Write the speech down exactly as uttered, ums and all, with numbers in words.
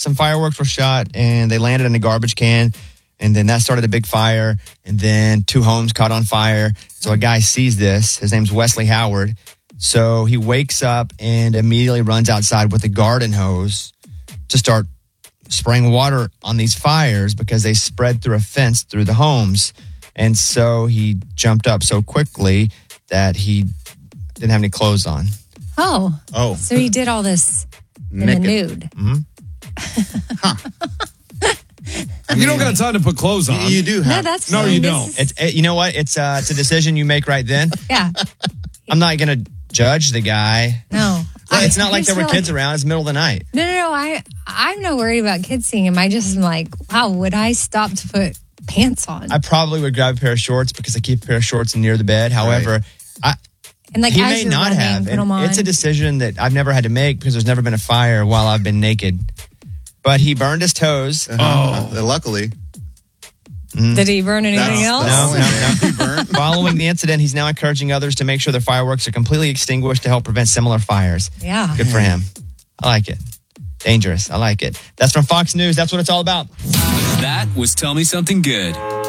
some fireworks were shot, and they landed in a garbage can. And then that started a big fire. And then two homes caught on fire. So a guy sees this. His name's Wesley Howard. So he wakes up and immediately runs outside with a garden hose to start spraying water on these fires because they spread through a fence through the homes. And so he jumped up so quickly that he didn't have any clothes on. Oh. Oh. So he did all this in the nude. Mm-hmm. Huh. You don't got time to put clothes on. You do have. No, that's No, fine. you This don't. is- It's it, you know what? It's uh, it's a decision you make right then. yeah. I'm not going to judge the guy. No. It's not I like just there were feel kids like- around. It's the middle of the night. No, no, no. I, I'm not worried about kids seeing him. I just am like, wow, would I stop to put pants on? I probably would grab a pair of shorts because I keep a pair of shorts near the bed. However, I, and like, he as may you're not running, have. put And them on. it's a decision that I've never had to make because there's never been a fire while I've been naked. But he burned his toes. Uh-huh. Uh, luckily. Did he burn anything That's- else? No, that's- no, no. He burned. Following the incident, he's now encouraging others to make sure their fireworks are completely extinguished to help prevent similar fires. Yeah. Good for him. I like it. Dangerous. I like it. That's from Fox News. That's what it's all about. That was Tell Me Something Good.